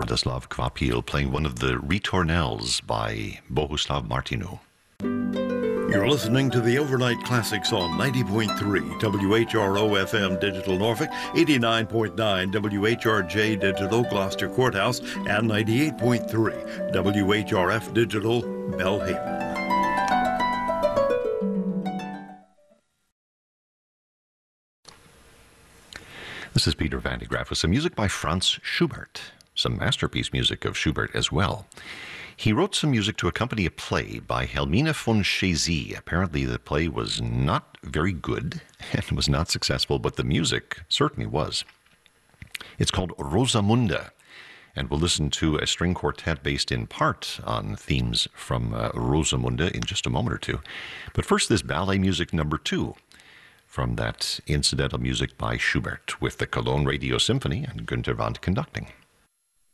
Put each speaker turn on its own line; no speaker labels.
Vladislav Kvapil playing one of the ritornelles by Bohuslav Martinu.
You're listening to the Overnight Classics on 90.3 WHRO FM Digital Norfolk, 89.9 WHRJ Digital Gloucester Courthouse, and 98.3 WHRF Digital Belhaven.
This is Peter Van de Graaff with some music by Franz Schubert, some masterpiece music of Schubert as well. He wrote some music to accompany a play by Helmina von Chezy. Apparently the play was not very good and was not successful, but the music certainly was. It's called Rosamunde, and we'll listen to a string quartet based in part on themes from Rosamunde in just a moment or two. But first, this ballet music number 2 from that incidental music by Schubert with the Cologne Radio Symphony and Günter Wandt conducting.